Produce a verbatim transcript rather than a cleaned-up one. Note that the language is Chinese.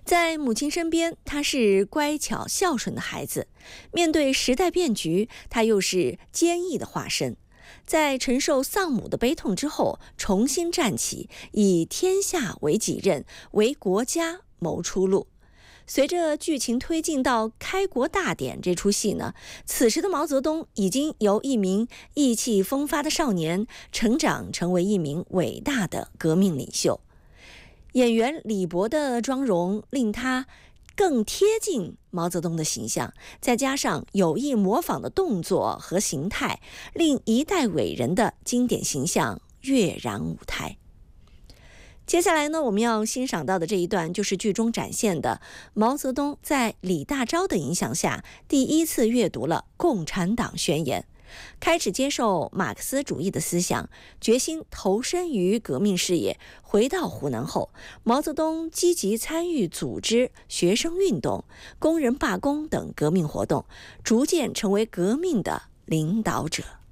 在母亲身边，他是乖巧孝顺的孩子；面对时代变局，他又是坚毅的化身。在承受丧母的悲痛之后，重新站起，以天下为己任，为国家谋出路。随着剧情推进到开国大典这出戏呢，此时的毛泽东已经由一名意气风发的少年成长成为一名伟大的革命领袖。演员李博的妆容令他更贴近毛泽东的形象，再加上有意模仿的动作和形态，令一代伟人的经典形象跃然舞台。接下来呢，我们要欣赏到的这一段就是剧中展现的毛泽东在李大钊的影响下，第一次阅读了《共产党宣言》，开始接受马克思主义的思想，决心投身于革命事业。回到湖南后，毛泽东积极参与组织学生运动、工人罢工等革命活动，逐渐成为革命的领导者。